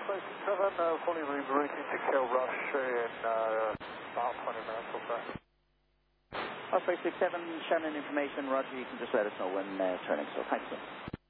Osprey 7, fully rerouting to Kill Rush in about 20 minutes or so. Osprey 67, Shannon information, roger, you can just let us know when turning, so thanks.